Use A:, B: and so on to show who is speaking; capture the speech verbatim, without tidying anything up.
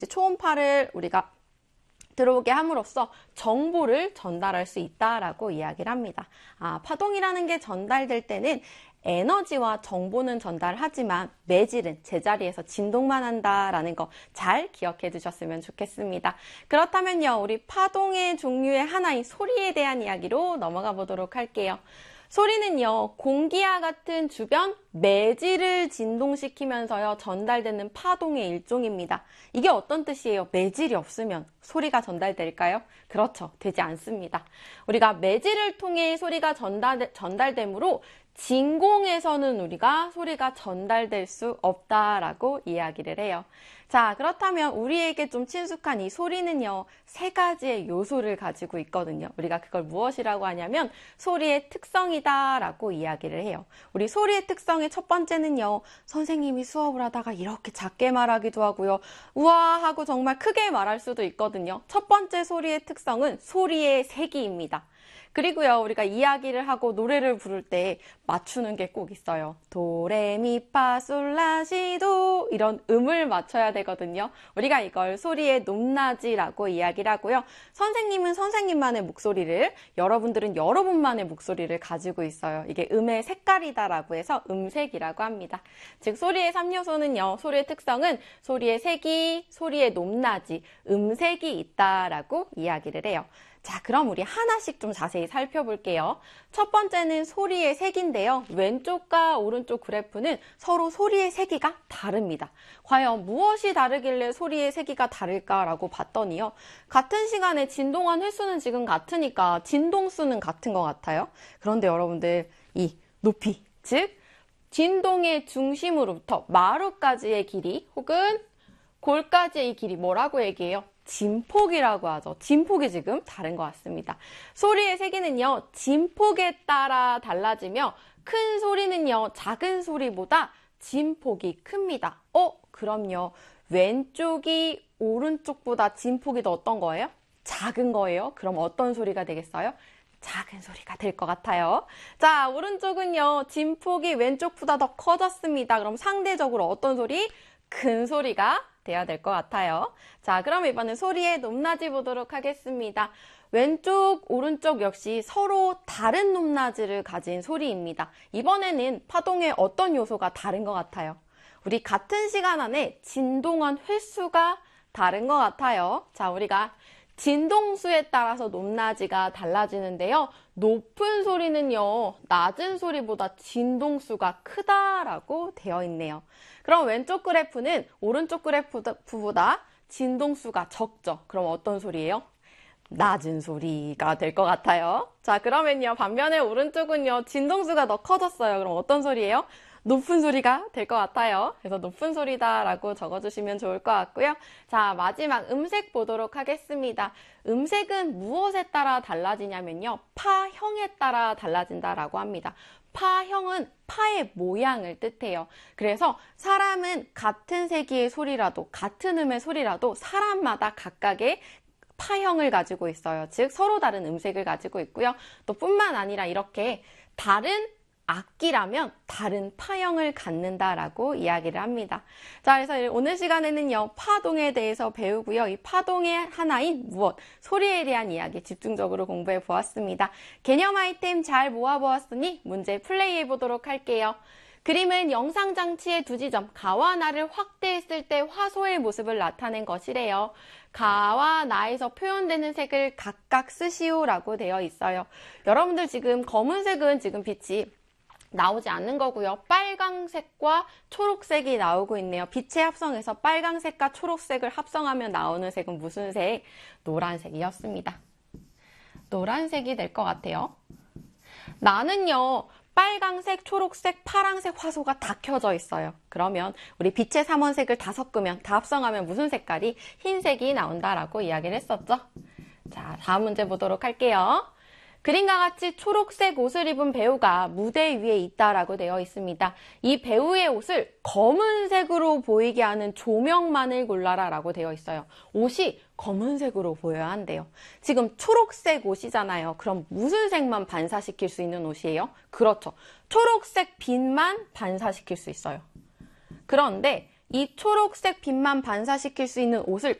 A: 초음파를 우리가 들어오게 함으로써 정보를 전달할 수 있다라고 이야기를 합니다. 아, 파동이라는 게 전달될 때는 에너지와 정보는 전달하지만 매질은 제자리에서 진동만 한다라는 거 잘 기억해 두셨으면 좋겠습니다. 그렇다면요, 우리 파동의 종류의 하나인 소리에 대한 이야기로 넘어가 보도록 할게요. 소리는요, 공기와 같은 주변 매질을 진동시키면서요 전달되는 파동의 일종입니다. 이게 어떤 뜻이에요? 매질이 없으면 소리가 전달될까요? 그렇죠, 되지 않습니다. 우리가 매질을 통해 소리가 전달, 전달되므로 진공에서는 우리가 소리가 전달될 수 없다라고 이야기를 해요. 자, 그렇다면 우리에게 좀 친숙한 이 소리는요, 세 가지의 요소를 가지고 있거든요. 우리가 그걸 무엇이라고 하냐면 소리의 특성이다라고 이야기를 해요. 우리 소리의 특성의 첫 번째는요, 선생님이 수업을 하다가 이렇게 작게 말하기도 하고요, 우와 하고 정말 크게 말할 수도 있거든요. 첫 번째 소리의 특성은 소리의 세기입니다. 그리고요, 우리가 이야기를 하고 노래를 부를 때 맞추는 게 꼭 있어요. 도레미파솔라시도 이런 음을 맞춰야 되거든요. 우리가 이걸 소리의 높낮이라고 이야기를 하고요. 선생님은 선생님만의 목소리를, 여러분들은 여러분만의 목소리를 가지고 있어요. 이게 음의 색깔이다라고 해서 음색이라고 합니다. 즉 소리의 삼 요소는요, 소리의 특성은 소리의 세기, 소리의 높낮이, 음색이 있다라고 이야기를 해요. 자, 그럼 우리 하나씩 좀 자세히 살펴볼게요. 첫 번째는 소리의 색인데요. 왼쪽과 오른쪽 그래프는 서로 소리의 세기가 다릅니다. 과연 무엇이 다르길래 소리의 세기가 다를까라고 봤더니요, 같은 시간에 진동한 횟수는 지금 같으니까 진동수는 같은 것 같아요. 그런데 여러분들, 이 높이, 즉 진동의 중심으로부터 마루까지의 길이 혹은 골까지의 이 길이 뭐라고 얘기해요? 진폭이라고 하죠. 진폭이 지금 다른 것 같습니다. 소리의 세기는요, 진폭에 따라 달라지며 큰 소리는요, 작은 소리보다 진폭이 큽니다. 어? 그럼요. 왼쪽이 오른쪽보다 진폭이 더 어떤 거예요? 작은 거예요. 그럼 어떤 소리가 되겠어요? 작은 소리가 될 것 같아요. 자, 오른쪽은요, 진폭이 왼쪽보다 더 커졌습니다. 그럼 상대적으로 어떤 소리? 큰 소리가 돼야 될 것 같아요. 자, 그럼 이번엔 소리의 높낮이 보도록 하겠습니다. 왼쪽, 오른쪽 역시 서로 다른 높낮이를 가진 소리입니다. 이번에는 파동의 어떤 요소가 다른 것 같아요? 우리 같은 시간 안에 진동한 횟수가 다른 것 같아요. 자, 우리가 진동수에 따라서 높낮이가 달라지는데요. 높은 소리는요, 낮은 소리보다 진동수가 크다라고 되어 있네요. 그럼 왼쪽 그래프는 오른쪽 그래프보다 진동수가 적죠. 그럼 어떤 소리예요? 낮은 소리가 될 것 같아요. 자, 그러면요, 반면에 오른쪽은요, 진동수가 더 커졌어요. 그럼 어떤 소리예요? 높은 소리가 될 것 같아요. 그래서 높은 소리다라고 적어주시면 좋을 것 같고요. 자, 마지막 음색 보도록 하겠습니다. 음색은 무엇에 따라 달라지냐면요, 파형에 따라 달라진다라고 합니다. 파형은 파의 모양을 뜻해요. 그래서 사람은 같은 세기의 소리라도, 같은 음의 소리라도 사람마다 각각의 파형을 가지고 있어요. 즉 서로 다른 음색을 가지고 있고요. 또 뿐만 아니라 이렇게 다른 악기라면 다른 파형을 갖는다라고 이야기를 합니다. 자, 그래서 오늘 시간에는요, 파동에 대해서 배우고요. 이 파동의 하나인 무엇, 소리에 대한 이야기 집중적으로 공부해 보았습니다. 개념 아이템 잘 모아보았으니 문제 플레이해 보도록 할게요. 그림은 영상장치의 두 지점, 가와 나를 확대했을 때 화소의 모습을 나타낸 것이래요. 가와 나에서 표현되는 색을 각각 쓰시오라고 되어 있어요. 여러분들 지금 검은색은 지금 빛이 나오지 않는 거고요. 빨강색과 초록색이 나오고 있네요. 빛의 합성에서 빨강색과 초록색을 합성하면 나오는 색은 무슨 색? 노란색이었습니다. 노란색이 될 것 같아요. 나는요, 빨강색, 초록색, 파랑색 화소가 다 켜져 있어요. 그러면 우리 빛의 삼원색을 다 섞으면, 다 합성하면 무슨 색깔이? 흰색이 나온다라고 이야기를 했었죠. 자, 다음 문제 보도록 할게요. 그림과 같이 초록색 옷을 입은 배우가 무대 위에 있다라고 되어 있습니다. 이 배우의 옷을 검은색으로 보이게 하는 조명만을 골라라 라고 되어 있어요. 옷이 검은색으로 보여야 한대요. 지금 초록색 옷이잖아요. 그럼 무슨 색만 반사시킬 수 있는 옷이에요? 그렇죠. 초록색 빛만 반사시킬 수 있어요. 그런데 이 초록색 빛만 반사시킬 수 있는 옷을